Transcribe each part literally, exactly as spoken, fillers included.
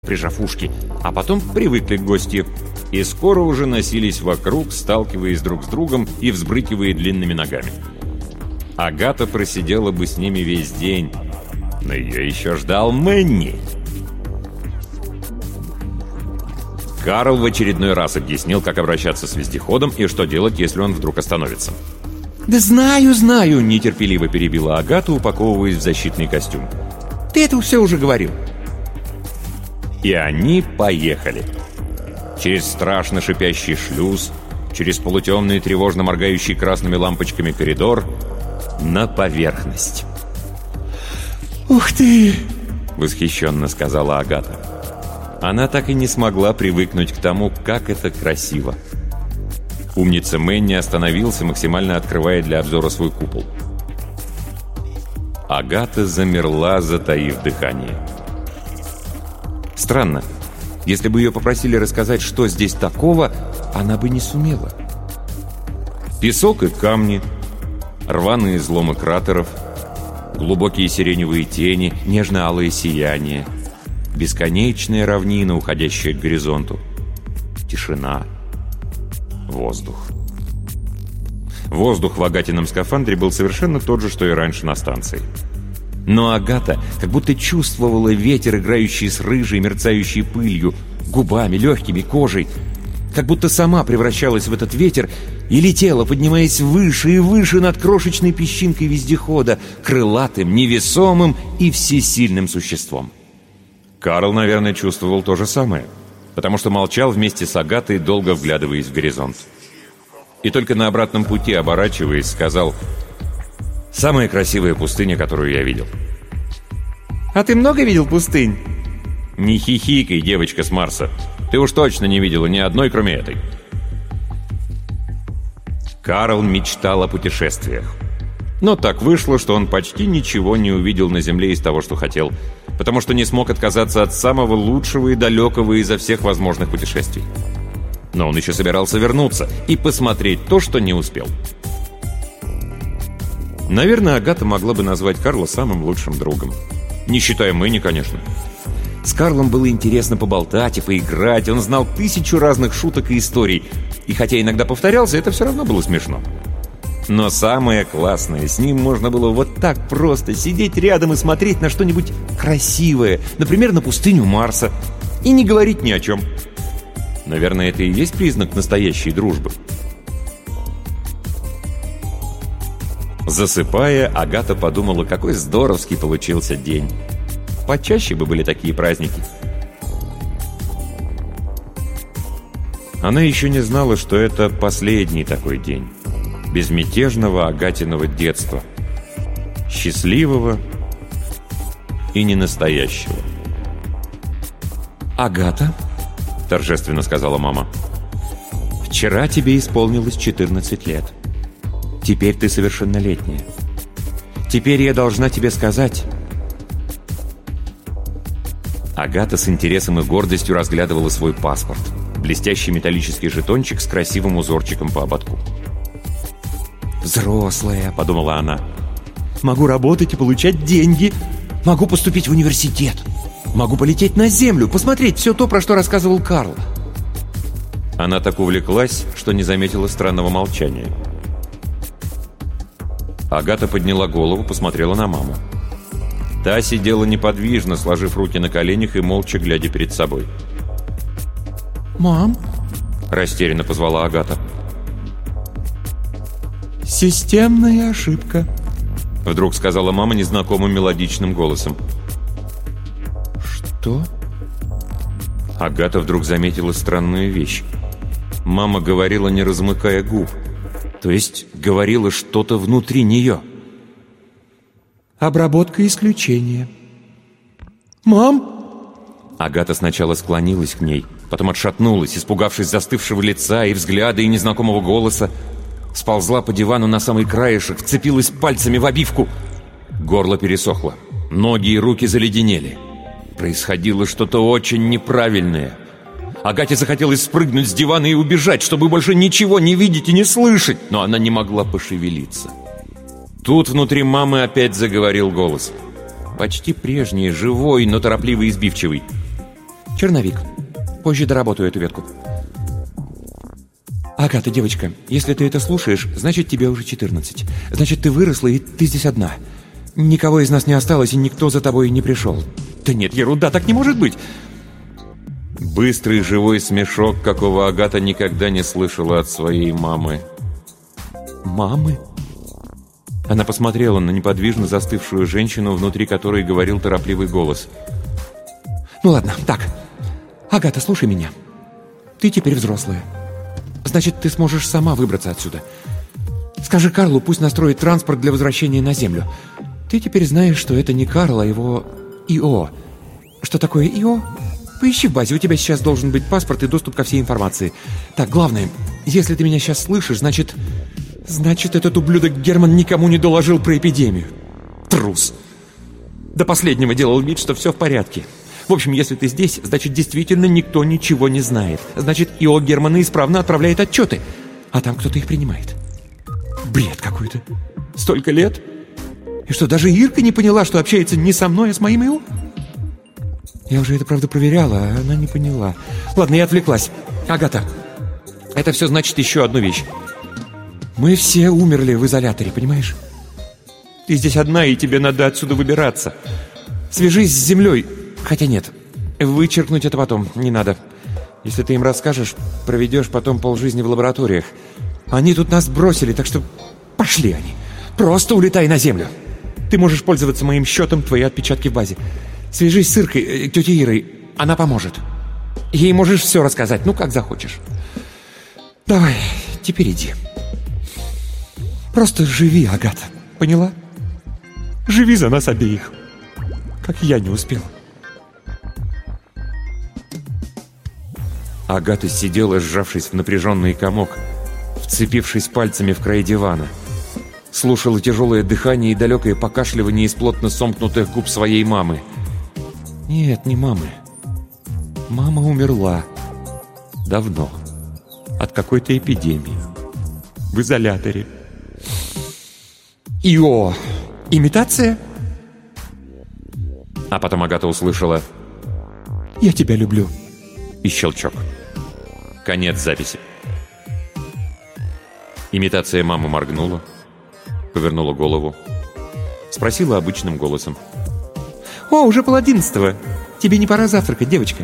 прижав ушки, а потом привыкли к гостье и скоро уже носились вокруг, сталкиваясь друг с другом и взбрыкивая длинными ногами. Агата просидела бы с ними весь день, но ее еще ждал Мэнни. Карл в очередной раз объяснил, как обращаться с вездеходом и что делать, если он вдруг остановится. «Да знаю, знаю!» — нетерпеливо перебила Агата, упаковываясь в защитный костюм. «Ты это все уже говорил!» И они поехали. Через страшно шипящий шлюз, через полутемный, тревожно моргающий красными лампочками коридор, на поверхность. «Ух ты!» — восхищенно сказала Агата. Она так и не смогла привыкнуть к тому, как это красиво. Умница Мэнни остановился, максимально открывая для обзора свой купол. Агата замерла, затаив дыхание. Странно. Если бы ее попросили рассказать, что здесь такого, она бы не сумела. Песок и камни, рваные изломы кратеров, глубокие сиреневые тени, нежно-алое сияние, бесконечная равнина, уходящая к горизонту, тишина, воздух. Воздух в Агатином скафандре был совершенно тот же, что и раньше на станции. Но Агата как будто чувствовала ветер, играющий с рыжей, мерцающей пылью, губами, легкими, кожей. Как будто сама превращалась в этот ветер и летела, поднимаясь выше и выше над крошечной песчинкой вездехода, крылатым, невесомым и всесильным существом. Карл, наверное, чувствовал то же самое, потому что молчал вместе с Агатой, долго вглядываясь в горизонт. И только на обратном пути, оборачиваясь, сказал: «Самая красивая пустыня, которую я видел». «А ты много видел пустынь?» «Не хихикай, девочка с Марса. Ты уж точно не видела ни одной, кроме этой». Карл мечтал о путешествиях. Но так вышло, что он почти ничего не увидел на Земле из того, что хотел, потому что не смог отказаться от самого лучшего и далекого изо всех возможных путешествий. Но он еще собирался вернуться и посмотреть то, что не успел. Наверное, Агата могла бы назвать Карла самым лучшим другом. Не считая Мэнни, конечно. С Карлом было интересно поболтать и поиграть. Он знал тысячу разных шуток и историй. И хотя иногда повторялся, это все равно было смешно. Но самое классное, с ним можно было вот так просто сидеть рядом и смотреть на что-нибудь красивое. Например, на пустыню Марса. И не говорить ни о чем. Наверное, это и есть признак настоящей дружбы. Засыпая, Агата подумала, какой здоровский получился день. Почаще бы были такие праздники. Она еще не знала, что это последний такой день безмятежного Агатиного детства. Счастливого и ненастоящего. «Агата», — торжественно сказала мама, — «вчера тебе исполнилось четырнадцать лет. Теперь ты совершеннолетняя. Теперь я должна тебе сказать...» Агата с интересом и гордостью разглядывала свой паспорт. Блестящий металлический жетончик с красивым узорчиком по ободку. «Взрослая», — подумала она. «Могу работать и получать деньги. Могу поступить в университет. Могу полететь на Землю, посмотреть все то, про что рассказывал Карл». Она так увлеклась, что не заметила странного молчания. Агата подняла голову, посмотрела на маму. Та сидела неподвижно, сложив руки на коленях и молча глядя перед собой. «Мам?» – растерянно позвала Агата. «Системная ошибка», – вдруг сказала мама незнакомым мелодичным голосом. «Что?» Агата вдруг заметила странную вещь. Мама говорила, не размыкая губ. То есть говорила что-то внутри нее. «Обработка исключения». «Мам!» Агата сначала склонилась к ней, потом отшатнулась, испугавшись застывшего лица и взгляда, и незнакомого голоса. Сползла по дивану на самый краешек, вцепилась пальцами в обивку. Горло пересохло, ноги и руки заледенели. Происходило что-то очень неправильное. Агате захотелось спрыгнуть с дивана и убежать, чтобы больше ничего не видеть и не слышать, но она не могла пошевелиться. Тут внутри мамы опять заговорил голос. Почти прежний, живой, но торопливый и избивчивый. Черновик. Позже доработаю эту ветку. Агата, девочка, если ты это слушаешь, значит, тебе уже четырнадцать. Значит, ты выросла, и ты здесь одна. Никого из нас не осталось, и никто за тобой не пришел. Да нет, ерунда, так не может быть. Быстрый живой смешок, какого Агата никогда не слышала от своей мамы. Мамы? Она посмотрела на неподвижно застывшую женщину, внутри которой говорил торопливый голос. Ну ладно, так. Агата, слушай меня. Ты теперь взрослая. Значит, ты сможешь сама выбраться отсюда. Скажи Карлу, пусть настроит транспорт для возвращения на Землю. Ты теперь знаешь, что это не Карл, а его ИО. Что такое ИО? Поищи в базе, у тебя сейчас должен быть паспорт и доступ ко всей информации. Так, главное, если ты меня сейчас слышишь, значит... Значит, этот ублюдок Герман никому не доложил про эпидемию. Трус. До последнего делал вид, что все в порядке. В общем, если ты здесь, значит, действительно никто ничего не знает. Значит, ИО Германа исправно отправляет отчеты, а там кто-то их принимает. Бред какой-то. Столько лет? И что, даже Ирка не поняла, что общается не со мной, а с моим ИО? Я уже это, правда, проверяла, а она не поняла. Ладно, я отвлеклась. Агата, это все значит еще одну вещь. Мы все умерли в изоляторе, понимаешь? Ты здесь одна, и тебе надо отсюда выбираться. Свяжись с землей. Хотя нет, вычеркнуть это потом не надо. Если ты им расскажешь, проведешь потом полжизни в лабораториях. Они тут нас бросили, так что пошли они. Просто улетай на землю. Ты можешь пользоваться моим счетом, твои отпечатки в базе. Свяжись с Иркой, тетей Ирой, она поможет. Ей можешь все рассказать, ну как захочешь. Давай, теперь иди. Просто живи, Агата, поняла? Живи за нас обеих, как я не успел. Агата сидела, сжавшись в напряженный комок, вцепившись пальцами в край дивана. Слушала тяжелое дыхание и далекое покашливание из плотно сомкнутых губ своей мамы. Нет, не мамы. Мама умерла. Давно. От какой-то эпидемии. В изоляторе. ИО. Имитация? А потом Агата услышала: «Я тебя люблю». И щелчок. Конец записи. Имитация мамы моргнула, повернула голову, спросила обычным голосом: «О, уже пол одиннадцатого. Тебе не пора завтракать, девочка?»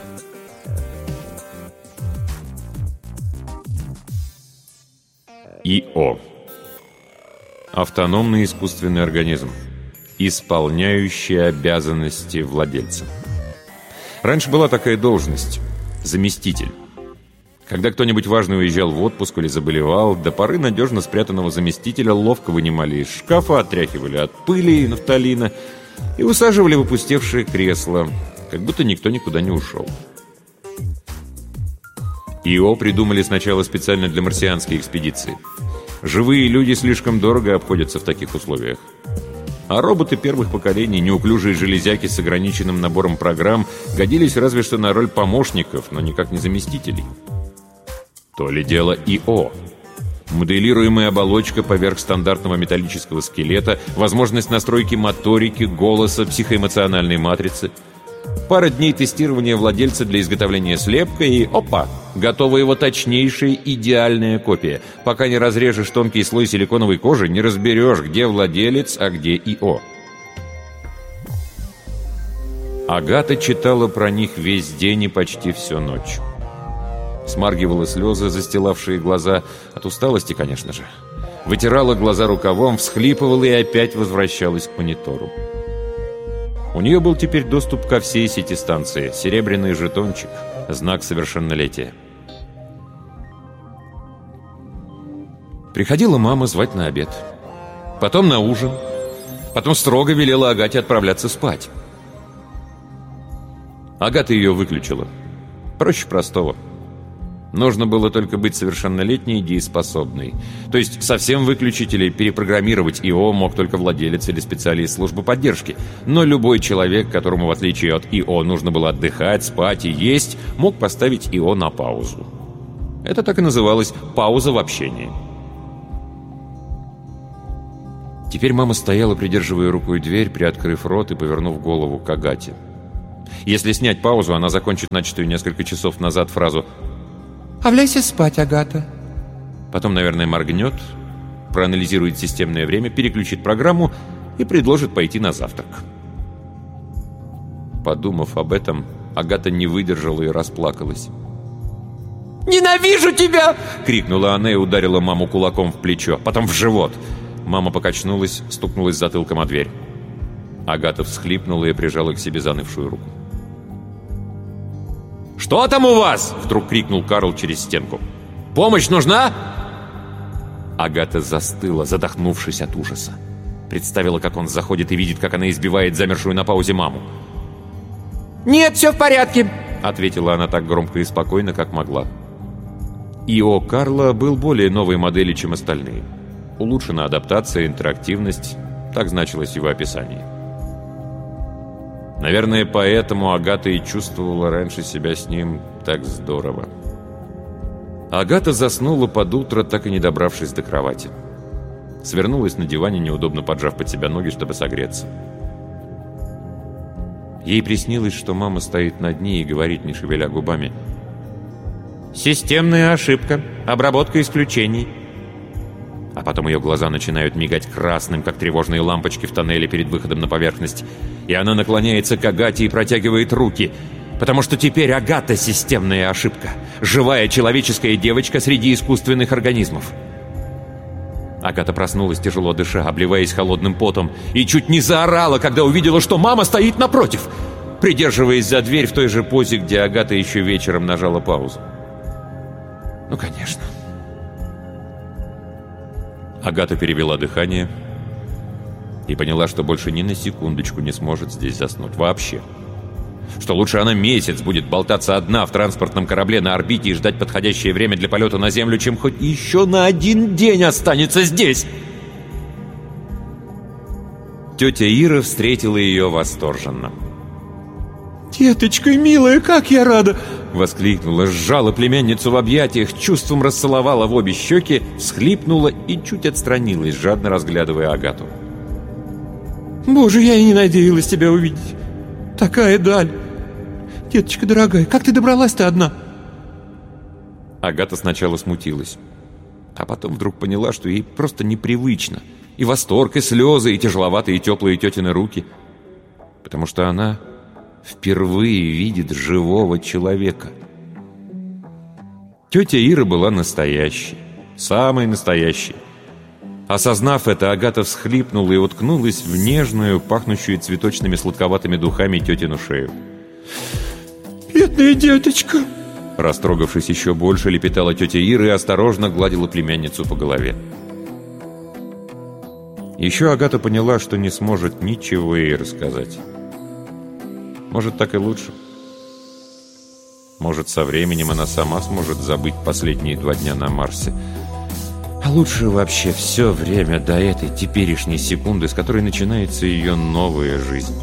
ИО. Автономный искусственный организм, исполняющий обязанности владельца. Раньше была такая должность – заместитель. Когда кто-нибудь важный уезжал в отпуск или заболевал, до поры надежно спрятанного заместителя ловко вынимали из шкафа, отряхивали от пыли и нафталина и усаживали в опустевшее кресло, как будто никто никуда не ушел. ИО придумали сначала специально для марсианской экспедиции. Живые люди слишком дорого обходятся в таких условиях. А роботы первых поколений, неуклюжие железяки с ограниченным набором программ, годились разве что на роль помощников, но никак не заместителей. То ли дело ИО. Моделируемая оболочка поверх стандартного металлического скелета, возможность настройки моторики, голоса, психоэмоциональной матрицы. Пара дней тестирования владельца для изготовления слепка и опа! Готова его точнейшая идеальная копия. Пока не разрежешь тонкий слой силиконовой кожи, не разберешь, где владелец, а где ИО. Агата читала про них весь день и почти всю ночь. Смаргивала слезы, застилавшие глаза, от усталости, конечно же. Вытирала глаза рукавом, всхлипывала и опять возвращалась к монитору. У нее был теперь доступ ко всей сети станции, серебряный жетончик, знак совершеннолетия. Приходила мама звать на обед, потом на ужин, потом строго велела Агате отправляться спать. Агата ее выключила. Проще простого. Нужно было только быть совершеннолетней и дееспособной. То есть совсем выключить или перепрограммировать ИО мог только владелец или специалист службы поддержки. Но любой человек, которому в отличие от ИО нужно было отдыхать, спать и есть, мог поставить ИО на паузу. Это так и называлось «пауза в общении». Теперь мама стояла, придерживая рукой дверь, приоткрыв рот и повернув голову к Агате. Если снять паузу, она закончит начатую несколько часов назад фразу «Авляйся спать, Агата». Потом, наверное, моргнет, проанализирует системное время, переключит программу и предложит пойти на завтрак. Подумав об этом, Агата не выдержала и расплакалась. «Ненавижу тебя!» — крикнула она и ударила маму кулаком в плечо, потом в живот. Мама покачнулась, стукнулась затылком о дверь. Агата всхлипнула и прижала к себе занывшую руку. «Что там у вас?» — вдруг крикнул Карл через стенку. «Помощь нужна?» Агата застыла, задохнувшись от ужаса. Представила, как он заходит и видит, как она избивает замершую на паузе маму. «Нет, все в порядке», — ответила она так громко и спокойно, как могла. ИО Карла был более новой модели, чем остальные. Улучшена адаптация, интерактивность, так значилось в его описании. Наверное, поэтому Агата и чувствовала раньше себя с ним так здорово. Агата заснула под утро, так и не добравшись до кровати. Свернулась на диване, неудобно поджав под себя ноги, чтобы согреться. Ей приснилось, что мама стоит над ней и говорит, не шевеля губами: «Системная ошибка. Обработка исключений». А потом ее глаза начинают мигать красным, как тревожные лампочки в тоннеле перед выходом на поверхность. И она наклоняется к Агате и протягивает руки. Потому что теперь Агата — системная ошибка. Живая человеческая девочка среди искусственных организмов. Агата проснулась, тяжело дыша, обливаясь холодным потом, и чуть не заорала, когда увидела, что мама стоит напротив, придерживаясь за дверь в той же позе, где Агата еще вечером нажала паузу. Ну, конечно. Агата перевела дыхание и поняла, что больше ни на секундочку не сможет здесь заснуть вообще. Что лучше она месяц будет болтаться одна в транспортном корабле на орбите и ждать подходящее время для полета на Землю, чем хоть еще на один день останется здесь. Тетя Ира встретила ее восторженно. «Деточка милая, как я рада!» — воскликнула, сжала племянницу в объятиях, чувством расцеловала в обе щеки, всхлипнула и чуть отстранилась, жадно разглядывая Агату. «Боже, я и не надеялась тебя увидеть! Такая даль! Деточка дорогая, как ты добралась-то одна?» Агата сначала смутилась, а потом вдруг поняла, что ей просто непривычно. И восторг, и слезы, и тяжеловатые теплые тетины руки. Потому что она впервые видит живого человека. Тетя Ира была настоящей, самой настоящей. Осознав это, Агата всхлипнула и уткнулась в нежную, пахнущую цветочными сладковатыми духами тетину шею. «Бедная деточка!» Растрогавшись еще больше, лепетала тетя Ира и осторожно гладила племянницу по голове. Еще Агата поняла, что не сможет ничего ей рассказать. Может, так и лучше. Может, со временем она сама сможет забыть последние два дня на Марсе. А лучше вообще все время до этой теперешней секунды, с которой начинается ее новая жизнь.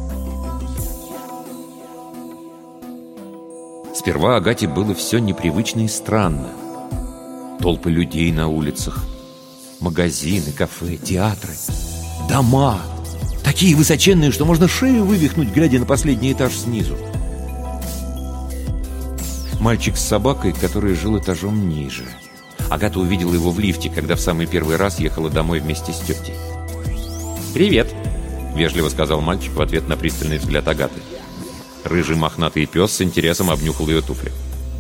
Сперва Агате было все непривычно и странно. Толпы людей на улицах, магазины, кафе, театры, дома. Такие высоченные, что можно шею вывихнуть, глядя на последний этаж снизу. Мальчик с собакой, который жил этажом ниже. Агата увидела его в лифте, когда в самый первый раз ехала домой вместе с тетей. «Привет», — вежливо сказал мальчик в ответ на пристальный взгляд Агаты. Рыжий мохнатый пес с интересом обнюхал ее туфли.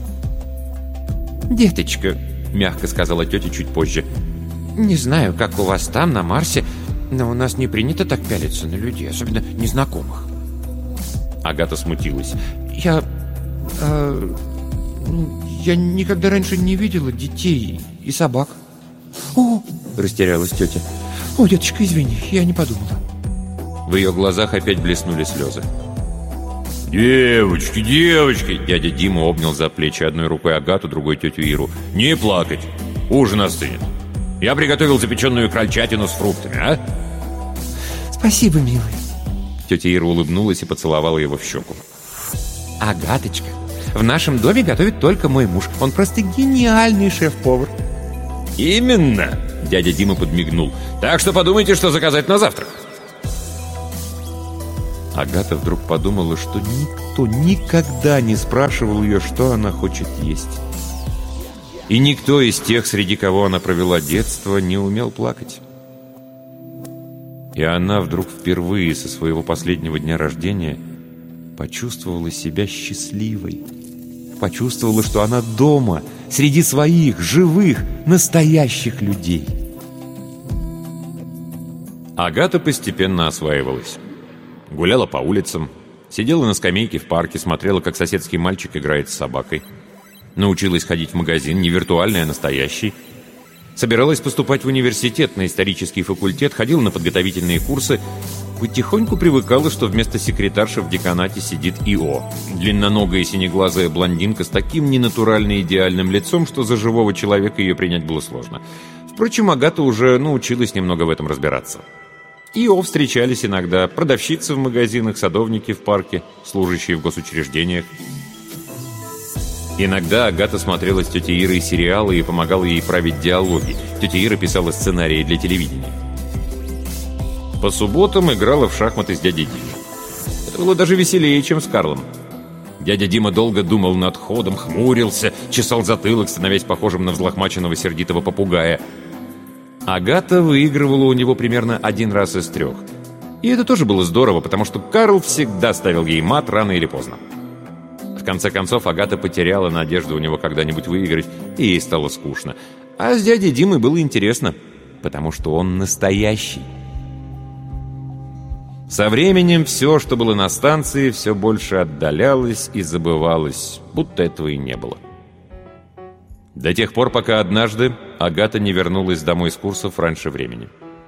«Деточка», — мягко сказала тетя чуть позже, — «не знаю, как у вас там, на Марсе, но у нас не принято так пялиться на людей, особенно незнакомых». Агата смутилась. «Я... Э, я никогда раньше не видела детей и собак». «О!» — растерялась тетя. «О, деточка, извини, я не подумала». В ее глазах опять блеснули слезы. «Девочки, девочки!» Дядя Дима обнял за плечи одной рукой Агату, другой тетю Иру. «Не плакать! Ужин остынет. Я приготовил запеченную крольчатину с фруктами, а?» «Спасибо, милый». Тетя Ира улыбнулась и поцеловала его в щеку. «Агаточка, в нашем доме готовит только мой муж. Он просто гениальный шеф-повар». «Именно!» Дядя Дима подмигнул. «Так что подумайте, что заказать на завтрак». Агата вдруг подумала, что никто никогда не спрашивал ее, что она хочет есть. И никто из тех, среди кого она провела детство, не умел плакать. И она вдруг впервые со своего последнего дня рождения почувствовала себя счастливой. Почувствовала, что она дома, среди своих, живых, настоящих людей. Агата постепенно осваивалась. Гуляла по улицам, сидела на скамейке в парке, смотрела, как соседский мальчик играет с собакой. Научилась ходить в магазин, не виртуальный, а настоящий. Собиралась поступать в университет на исторический факультет, ходила на подготовительные курсы. Потихоньку привыкала, что вместо секретарши в деканате сидит ИО. Длинноногая синеглазая блондинка с таким ненатурально идеальным лицом, что за живого человека ее принять было сложно. Впрочем, Агата уже научилась немного в этом разбираться. ИО встречались иногда, продавщицы в магазинах, садовники в парке, служащие в госучреждениях. Иногда Агата смотрела с тетей Ирой сериалы и помогала ей править диалоги. Тетя Ира писала сценарии для телевидения. По субботам играла в шахматы с дядей Димой. Это было даже веселее, чем с Карлом. Дядя Дима долго думал над ходом, хмурился, чесал затылок, становясь похожим на взлохмаченного сердитого попугая. Агата выигрывала у него примерно один раз из трех. И это тоже было здорово, потому что Карл всегда ставил ей мат рано или поздно. В конце концов, Агата потеряла надежду у него когда-нибудь выиграть, и ей стало скучно. А с дядей Димой было интересно, потому что он настоящий. Со временем все, что было на станции, все больше отдалялось и забывалось, будто этого и не было. До тех пор, пока однажды Агата не вернулась домой с курсов раньше времени.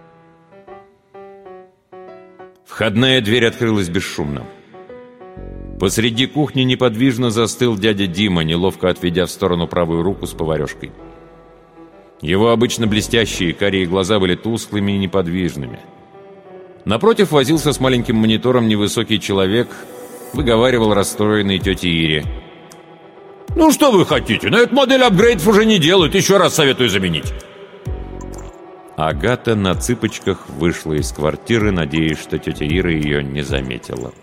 Входная дверь открылась бесшумно. Посреди кухни неподвижно застыл дядя Дима, неловко отведя в сторону правую руку с поварешкой. Его обычно блестящие карие глаза были тусклыми и неподвижными. Напротив возился с маленьким монитором невысокий человек, выговаривал расстроенной тете Ире: «Ну что вы хотите? На эту модель апгрейдов уже не делают, еще раз советую заменить». Агата на цыпочках вышла из квартиры, надеясь, что тетя Ира ее не заметила.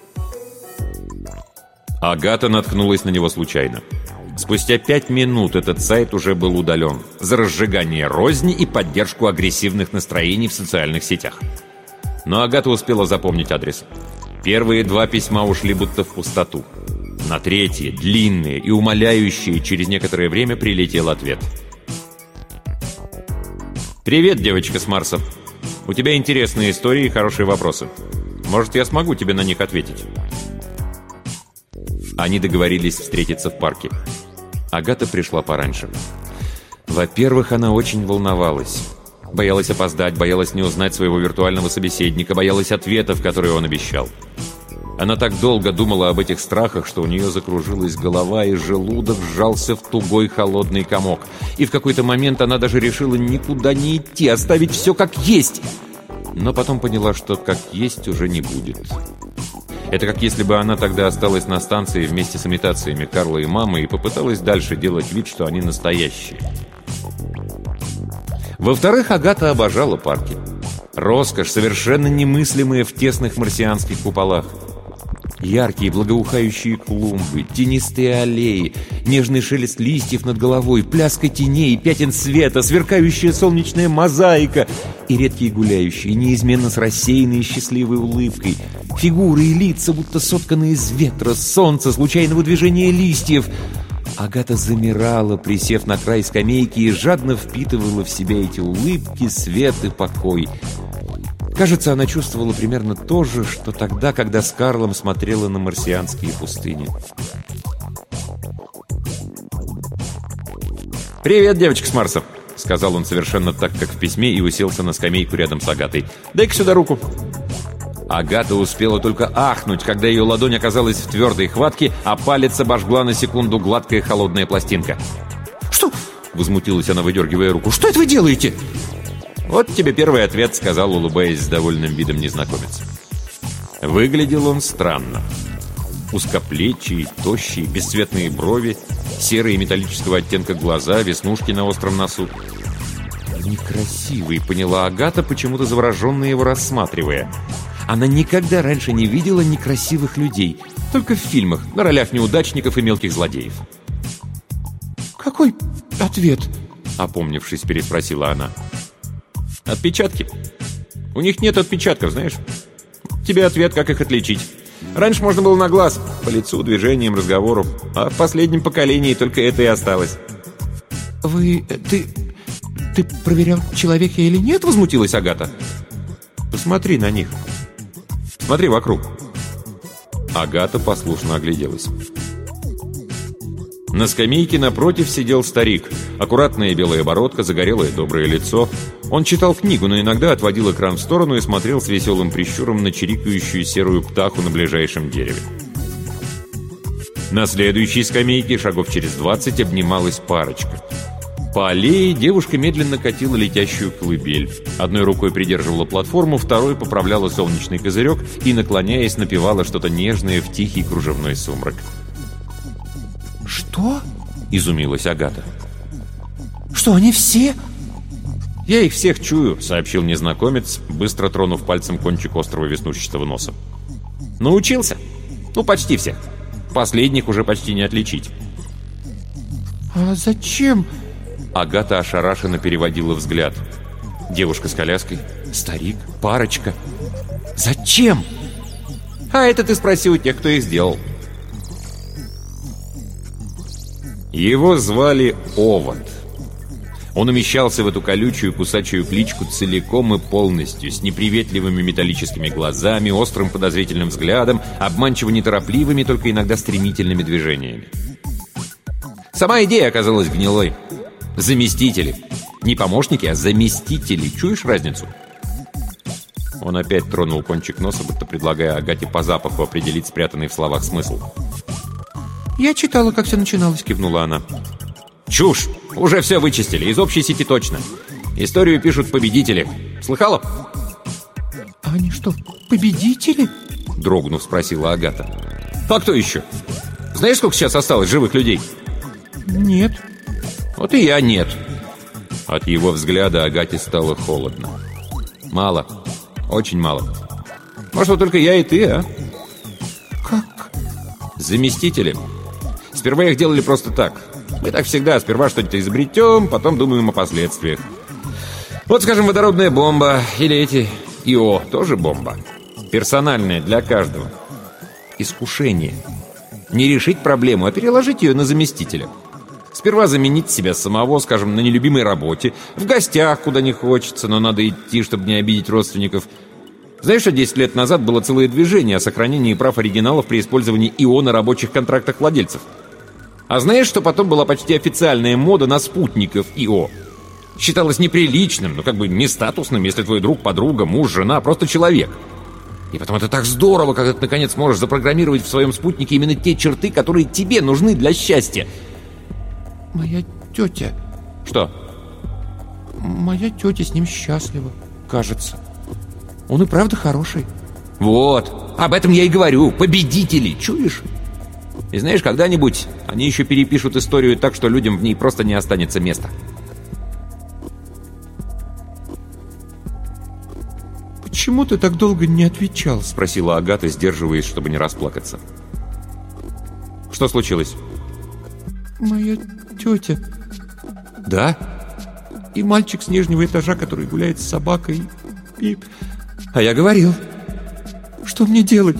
Агата наткнулась на него случайно. Спустя пять минут этот сайт уже был удален за разжигание розни и поддержку агрессивных настроений в социальных сетях. Но Агата успела запомнить адрес. Первые два письма ушли будто в пустоту. На третье, длинные и умоляющие, через некоторое время прилетел ответ. «Привет, девочка с Марса. У тебя интересные истории и хорошие вопросы. Может, я смогу тебе на них ответить?» Они договорились встретиться в парке. Агата пришла пораньше. Во-первых, она очень волновалась. Боялась опоздать, боялась не узнать своего виртуального собеседника, боялась ответов, которые он обещал. Она так долго думала об этих страхах, что у нее закружилась голова, и желудок сжался в тугой холодный комок. И в какой-то момент она даже решила никуда не идти, оставить все как есть. Но потом поняла, что как есть уже не будет. Это как если бы она тогда осталась на станции вместе с имитациями Карла и мамы и попыталась дальше делать вид, что они настоящие. Во-вторых, Агата обожала парки. Роскошь, совершенно немыслимая в тесных марсианских куполах. Яркие благоухающие клумбы, тенистые аллеи, нежный шелест листьев над головой, пляска теней, пятен света, сверкающая солнечная мозаика и редкие гуляющие, неизменно с рассеянной и счастливой улыбкой, фигуры и лица, будто сотканные из ветра, солнца, случайного движения листьев. Агата замирала, присев на край скамейки, и жадно впитывала в себя эти улыбки, свет и покой. Кажется, она чувствовала примерно то же, что тогда, когда с Карлом смотрела на марсианские пустыни. «Привет, девочка с Марса», — сказал он совершенно так, как в письме, и уселся на скамейку рядом с Агатой. «Дай-ка сюда руку». Агата успела только ахнуть, когда ее ладонь оказалась в твердой хватке, а палец обожгла на секунду гладкая холодная пластинка. «Что?» — возмутилась она, выдергивая руку. «Что это вы делаете?» «Вот тебе первый ответ», — сказал, улыбаясь с довольным видом незнакомец. Выглядел он странно. Узкоплечий, тощий, бесцветные брови, серые металлического оттенка глаза, веснушки на остром носу. «Некрасивый», — поняла Агата, почему-то завороженно его рассматривая. Она никогда раньше не видела некрасивых людей, только в фильмах, на ролях неудачников и мелких злодеев. «Какой ответ?» — опомнившись, переспросила она. «Отпечатки. У них нет отпечатков, знаешь? Тебе ответ, как их отличить. Раньше можно было на глаз, по лицу, движениям, разговору, а в последнем поколении только это и осталось». «Вы... ты... ты проверял, человек я или нет?» — возмутилась Агата. «Посмотри на них. Смотри вокруг». Агата послушно огляделась. На скамейке напротив сидел старик. Аккуратная белая бородка, загорелое доброе лицо. Он читал книгу, но иногда отводил экран в сторону и смотрел с веселым прищуром на чирикающую серую птаху на ближайшем дереве. На следующей скамейке, шагов через двадцать, обнималась парочка. По аллее девушка медленно катила летящую колыбель. Одной рукой придерживала платформу, второй поправляла солнечный козырек и, наклоняясь, напевала что-то нежное в тихий кружевной сумрак. «Что?» — изумилась Агата. «Что, они все?» «Я их всех чую», — сообщил незнакомец, быстро тронув пальцем кончик острого веснушчатого носа. «Научился? Ну, почти всех. Последних уже почти не отличить». «А зачем?» Агата ошарашенно переводила взгляд. Девушка с коляской, старик, парочка. «Зачем?» «А это ты спроси у тех, кто их сделал». Его звали Овод. Он умещался в эту колючую кусачую кличку целиком и полностью, с неприветливыми металлическими глазами, острым подозрительным взглядом, обманчиво неторопливыми, только иногда стремительными движениями. Сама идея оказалась гнилой. Заместители. Не помощники, а заместители. Чуешь разницу? Он опять тронул кончик носа, будто предлагая Агате по запаху определить спрятанный в словах смысл. «Я читала, как все начиналось», — кивнула она. «Чушь! Уже все вычистили, из общей сети точно. Историю пишут победители. Слыхала?» «А они что, победители?» — дрогнув, спросила Агата. «А кто еще? Знаешь, сколько сейчас осталось живых людей?» «Нет». «Вот и я нет». От его взгляда Агате стало холодно. «Мало. Очень мало. Может, вот только я и ты, а?» «Как?» «Заместители. Сперва их делали просто так. Мы так всегда. Сперва что-то изобретем, потом думаем о последствиях. Вот, скажем, водородная бомба. Или эти ИО. Тоже бомба. Персональная для каждого. Искушение. Не решить проблему, а переложить ее на заместителя. Сперва заменить себя самого, скажем, на нелюбимой работе. В гостях, куда не хочется, но надо идти, чтобы не обидеть родственников. Знаешь, что десять лет назад было целое движение о сохранении прав оригиналов при использовании ИО на рабочих контрактах владельцев? А знаешь, что потом была почти официальная мода на спутников ИО? Считалось неприличным, ну как бы не статусным, если твой друг, подруга, муж, жена, просто человек. И потом это так здорово, когда ты наконец можешь запрограммировать в своем спутнике именно те черты, которые тебе нужны для счастья. «Моя тетя...» «Что?» «Моя тетя с ним счастлива, кажется. Он и правда хороший». «Вот, об этом я и говорю. Победители, чуешь? И знаешь, когда-нибудь они еще перепишут историю так, что людям в ней просто не останется места». «Почему ты так долго не отвечал?» — спросила Агата, сдерживаясь, чтобы не расплакаться. «Что случилось?» «Моя тетя...» «Да?» «И мальчик с нижнего этажа, который гуляет с собакой, и...» «А я говорил». «Что мне делать?»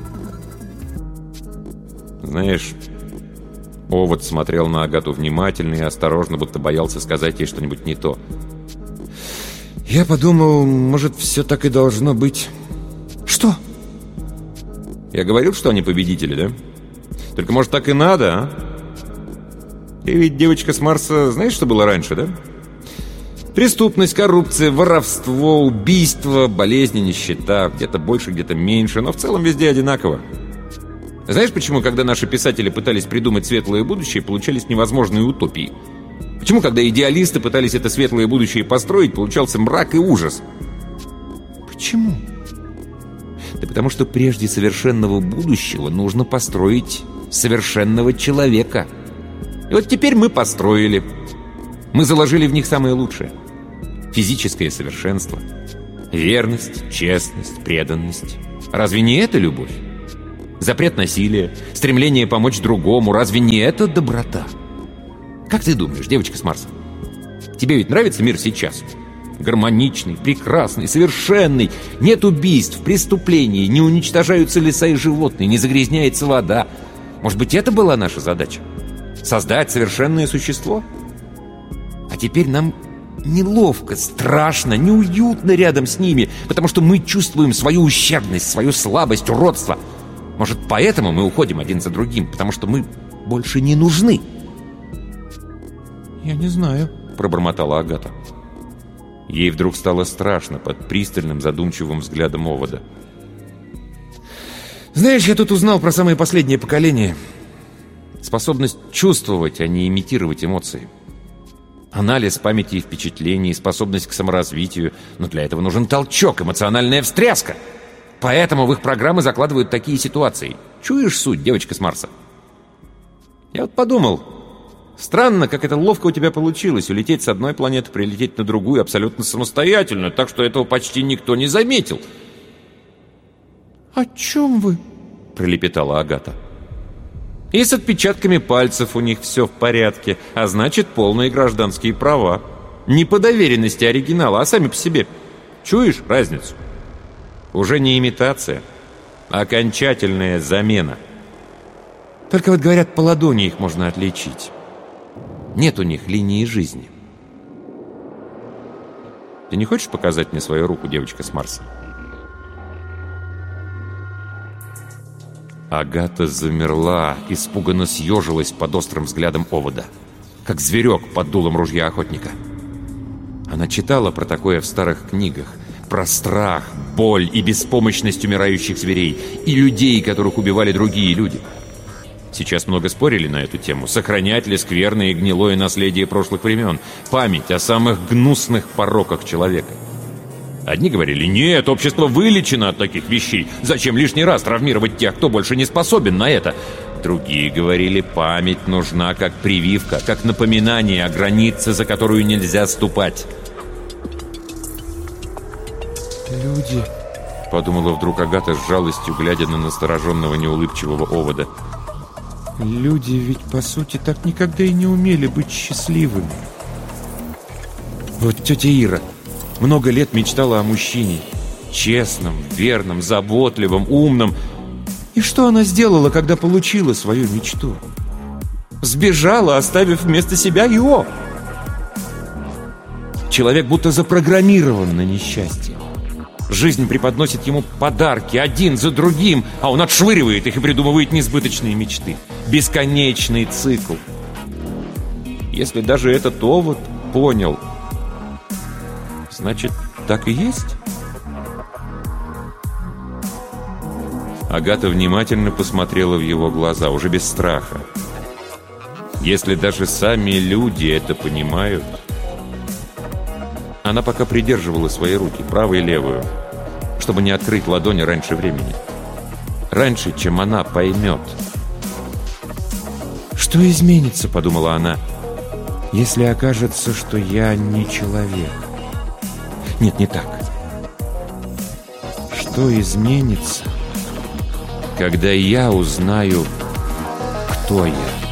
Знаешь, Овод смотрел на Агату внимательно и осторожно, будто боялся сказать ей что-нибудь не то. «Я подумал, может, все так и должно быть». «Что?» «Я говорил, что они победители, да? Только, может, так и надо, а? Ты ведь девочка с Марса, знаешь, что было раньше, да? Преступность, коррупция, воровство, убийство, болезни, нищета. Где-то больше, где-то меньше, но в целом везде одинаково. Знаешь, почему, когда наши писатели пытались придумать светлое будущее, получались невозможные утопии? Почему, когда идеалисты пытались это светлое будущее построить, получался мрак и ужас? Почему? Да потому что прежде совершенного будущего нужно построить совершенного человека. И вот теперь мы построили. Мы заложили в них самое лучшее. Физическое совершенство, Верность, честность, преданность. Разве не это любовь? Запрет насилия, стремление помочь другому. Разве не это доброта? Как ты думаешь, девочка с Марса? Тебе ведь нравится мир сейчас? Гармоничный, прекрасный, совершенный. Нет убийств, преступлений, не уничтожаются леса и животные, не загрязняется вода. Может быть, это была наша задача? Создать совершенное существо? А теперь нам неловко, страшно, неуютно рядом с ними, потому что мы чувствуем свою ущербность, свою слабость, уродство. Может, поэтому мы уходим один за другим, потому что мы больше не нужны? «Я не знаю», — пробормотала Агата. Ей вдруг стало страшно под пристальным, задумчивым взглядом Овода. «Знаешь, я тут узнал про самое последнее поколение. Способность чувствовать, а не имитировать эмоции. Анализ памяти и впечатлений, способность к саморазвитию. Но для этого нужен толчок, эмоциональная встряска. Поэтому в их программы закладывают такие ситуации. Чуешь суть, девочка с Марса? Я вот подумал, странно, как это ловко у тебя получилось. Улететь с одной планеты, прилететь на другую абсолютно самостоятельно, так что этого почти никто не заметил». «О чем вы?» — пролепетала Агата. «И с отпечатками пальцев у них все в порядке, а значит, полные гражданские права. Не по доверенности оригинала, а сами по себе. Чуешь разницу? Уже не имитация, а окончательная замена. Только вот говорят, по ладони их можно отличить. Нет у них линии жизни». Ты не хочешь показать мне свою руку, девочка с Марса?» Агата замерла, испуганно съежилась под острым взглядом Овода, как зверек под дулом ружья охотника. Она читала про такое в старых книгах, про страх, боль и беспомощность умирающих зверей и людей, которых убивали другие люди. Сейчас много спорили на эту тему, сохранять ли скверное и гнилое наследие прошлых времен, память о самых гнусных пороках человека. Одни говорили: нет, общество вылечено от таких вещей, зачем лишний раз травмировать тех, кто больше не способен на это. Другие говорили: память нужна как прививка, как напоминание о границе, за которую нельзя ступать. «Люди», — подумала вдруг Агата с жалостью, глядя на настороженного неулыбчивого Овода. «Люди ведь, по сути, так никогда и не умели быть счастливыми. Вот тетя Ира много лет мечтала о мужчине. Честном, верном, заботливом, умном. И что она сделала, когда получила свою мечту? Сбежала, оставив вместо себя его. Человек будто запрограммирован на несчастье. Жизнь преподносит ему подарки один за другим, а он отшвыривает их и придумывает несбыточные мечты. Бесконечный цикл. Если даже этот Овод понял, значит, так и есть? Агата внимательно посмотрела в его глаза, уже без страха. Если даже сами люди это понимают... Она пока придерживала свои руки, правую и левую, чтобы не открыть ладони раньше времени. Раньше, чем она поймет. «Что изменится, — подумала она, — если окажется, что я не человек? Нет, не так. Что изменится, когда я узнаю, кто я?»